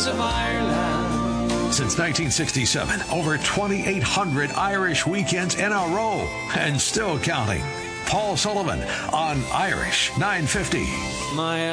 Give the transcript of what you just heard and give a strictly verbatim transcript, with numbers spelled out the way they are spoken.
of Ireland. Since nineteen sixty-seven, over twenty-eight hundred Irish weekends in a row, and still counting. Paul Sullivan on Irish nine fifty. My